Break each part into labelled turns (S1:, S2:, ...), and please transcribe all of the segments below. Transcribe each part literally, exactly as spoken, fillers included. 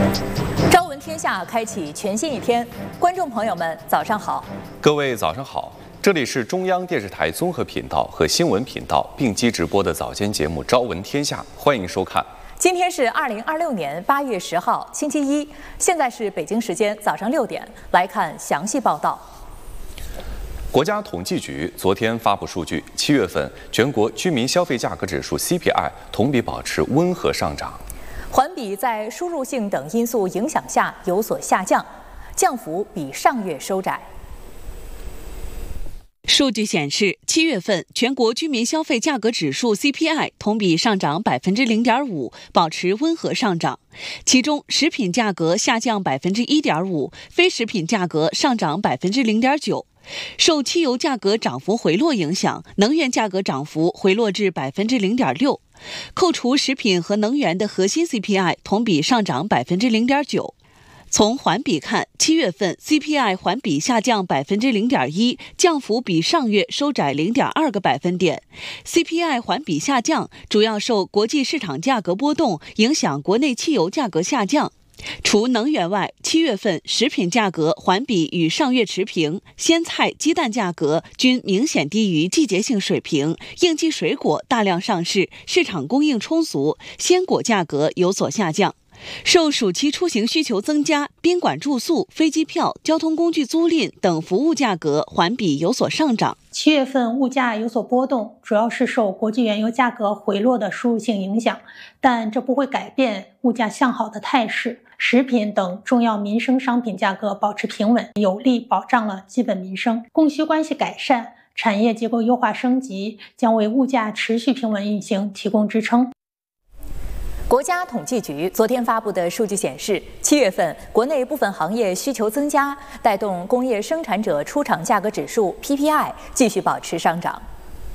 S1: 朝闻天下开启全新一天，观众朋友们早上好，
S2: 各位早上好，这里是中央电视台综合频道和新闻频道并机直播的早间节目《朝闻天下》，欢迎收看。
S1: 今天是二零二六年八月十号，星期一，现在是北京时间早上六点，来看详细报道。
S2: 国家统计局昨天发布数据，七月份全国居民消费价格指数 C P I 同比保持温和上涨，
S1: 环比在输入性等因素影响下有所下降，降幅比上月收窄。
S3: 数据显示，七月份全国居民消费价格指数 C P I 同比上涨百分之零点五，保持温和上涨。其中，食品价格下降百分之一点五，非食品价格上涨百分之零点九。受汽油价格涨幅回落影响，能源价格涨幅回落至百分之零点六。扣除食品和能源的核心 C P I 同比上涨百分之零点九。从环比看，七月份 C P I 环比下降百分之零点一，降幅比上月收窄零点二个百分点。C P I 环比下降，主要受国际市场价格波动影响，国内汽油价格下降。除能源外，七月份食品价格环比与上月持平，鲜菜、鸡蛋价格均明显低于季节性水平，应季水果大量上市，市场供应充足，鲜果价格有所下降。受暑期出行需求增加，宾馆住宿、飞机票、交通工具租赁等服务价格环比有所上涨。
S4: 七月份物价有所波动，主要是受国际原油价格回落的输入性影响，但这不会改变物价向好的态势。食品等重要民生商品价格保持平稳，有力保障了基本民生。供需关系改善，产业结构优化升级，将为物价持续平稳运行提供支撑。
S1: 国家统计局昨天发布的数据显示，七月份国内部分行业需求增加，带动工业生产者出厂价格指数 P P I 继续保持上涨。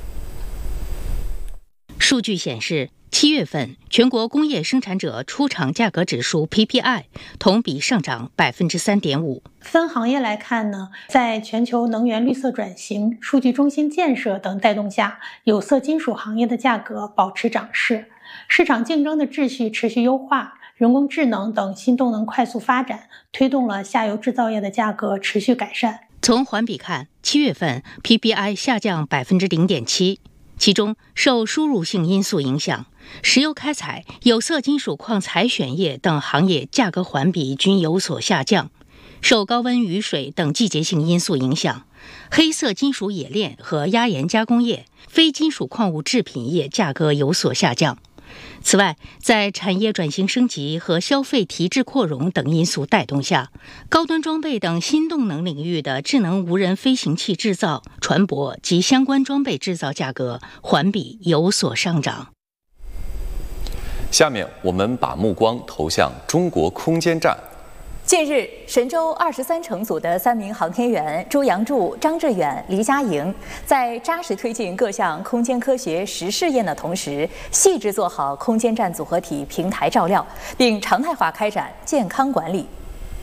S5: 数据显示，七月份全国工业生产者出厂价格指数 P P I 同比上涨百分之三点五。
S4: 分行业来看呢，在全球能源绿色转型、数据中心建设等带动下，有色金属行业的价格保持涨势。市场竞争的秩序持续优化，人工智能等新动能快速发展，推动了下游制造业的价格持续改善。
S5: 从环比看，七月份 P P I 下降百分之零点七，其中受输入性因素影响，石油开采、有色金属矿采选业等行业价格环比均有所下降。受高温雨水等季节性因素影响，黑色金属冶炼和压延加工业、非金属矿物制品业价格有所下降。此外，在产业转型升级和消费提质扩容等因素带动下，高端装备等新动能领域的智能无人飞行器制造、船舶及相关装备制造价格环比有所上涨。
S2: 下面我们把目光投向中国空间站。
S1: 近日，神舟二十三乘组的三名航天员朱杨柱、张志远、黎佳莹，在扎实推进各项空间科学实试验的同时，细致做好空间站组合体平台照料，并常态化开展健康管理。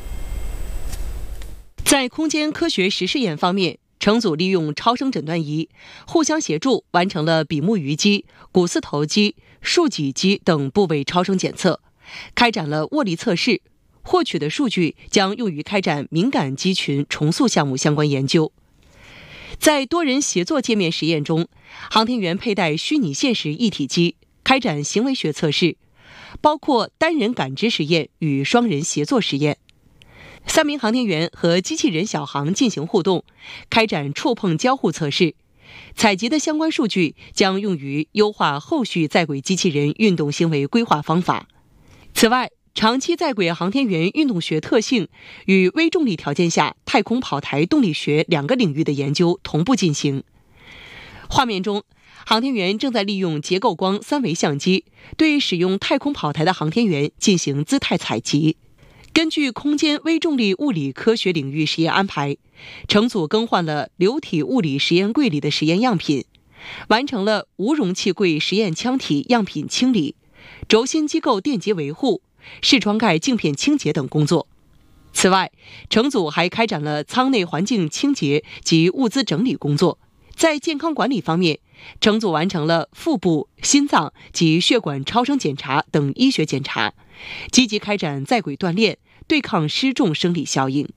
S3: 在空间科学实试验方面，乘组利用超声诊断仪互相协助，完成了比目鱼肌、股四头肌、竖脊肌等部位超声检测，开展了握力测试。获取的数据将用于开展敏感肌群重塑项目相关研究。在多人协作界面实验中，航天员佩戴虚拟现实一体机，开展行为学测试，包括单人感知实验与双人协作实验。三名航天员和机器人小航进行互动，开展触碰交互测试。采集的相关数据将用于优化后续在轨机器人运动行为规划方法。此外，长期在轨航天员运动学特性与微重力条件下太空跑台动力学两个领域的研究同步进行。画面中，航天员正在利用结构光三维相机对使用太空跑台的航天员进行姿态采集。根据空间微重力物理科学领域实验安排，乘组更换了流体物理实验柜里的实验样品，完成了无容器柜实验腔体样品清理、轴心机构电结维护、视窗盖镜片清洁等工作。此外，乘组还开展了舱内环境清洁及物资整理工作。在健康管理方面，乘组完成了腹部、心脏及血管超声检查等医学检查， 积极开展在轨锻炼，对抗失重生理效应。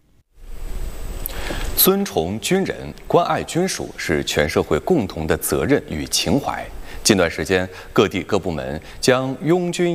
S2: 尊崇军人、关爱军属是全社会共同的责任与情怀。近段时间，各地各部门将拥军